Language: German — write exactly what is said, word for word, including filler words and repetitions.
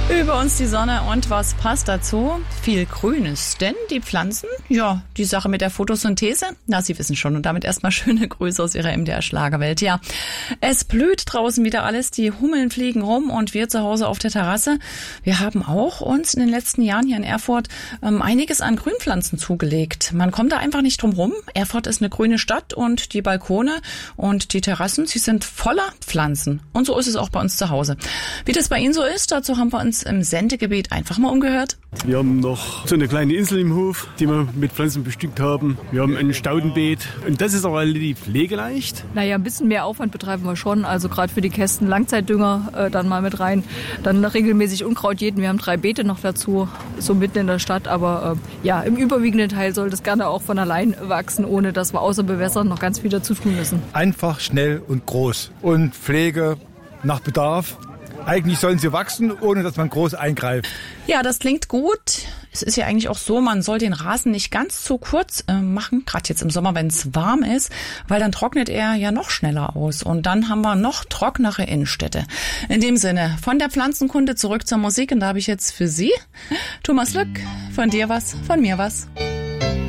Über uns die Sonne und was passt dazu? Viel Grünes, denn die Pflanzen, ja, die Sache mit der Photosynthese, na, Sie wissen schon und damit erstmal schöne Grüße aus Ihrer M D R-Schlagerwelt. Ja, es blüht draußen wieder alles, die Hummeln fliegen rum und wir zu Hause auf der Terrasse. Wir haben auch uns in den letzten Jahren hier in Erfurt ähm, einiges an Grünpflanzen zugelegt. Man kommt da einfach nicht drum rum. Erfurt ist eine grüne Stadt und die Balkone und die Terrassen, sie sind voller Pflanzen. Und so ist es auch bei uns zu Hause. Wie das bei Ihnen so ist, dazu haben wir uns im Sendegebiet einfach mal umgehört. Wir haben noch so eine kleine Insel im Hof, die wir mit Pflanzen bestückt haben. Wir haben ein Staudenbeet und das ist auch relativ pflegeleicht. Naja, ein bisschen mehr Aufwand betreiben wir schon, also gerade für die Kästen Langzeitdünger äh, dann mal mit rein. Dann regelmäßig Unkraut jäten, wir haben drei Beete noch dazu, so mitten in der Stadt. Aber äh, ja, im überwiegenden Teil soll das gerne auch von allein wachsen, ohne dass wir außer Bewässern noch ganz viel dazu tun müssen. Einfach, schnell und groß und Pflege nach Bedarf. Eigentlich sollen sie wachsen, ohne dass man groß eingreift. Ja, das klingt gut. Es ist ja eigentlich auch so, man soll den Rasen nicht ganz zu kurz äh, machen, gerade jetzt im Sommer, wenn es warm ist, weil dann trocknet er ja noch schneller aus und dann haben wir noch trockenere Innenstädte. In dem Sinne, von der Pflanzenkunde zurück zur Musik und da habe ich jetzt für Sie, Thomas Lück, von dir was, von mir was.